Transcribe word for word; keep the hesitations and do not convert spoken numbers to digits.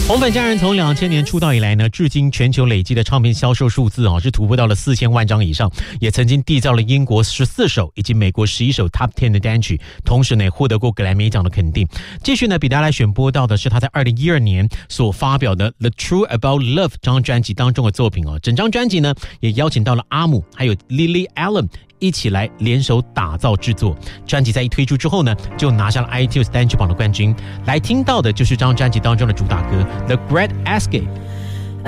红粉佳人从两千年出道以来呢，至今全球累计的唱片销售数字啊是突破到了四千万张以上，也曾经缔造了英国十四首以及美国十一首 Top 十的单曲，同时呢获得过格莱美奖的肯定。继续呢，比达来选播到的是他在二零一二年所发表的《The Truth About Love》这张专辑当中的作品哦。整张专辑呢也邀请到了阿姆还有 Lily Allen。一起来联手打造制作。专辑在一推出之后呢，就拿下了 iTunes 单曲榜的冠军。来听到的就是这张专辑当中的主打歌《The Great Escape》。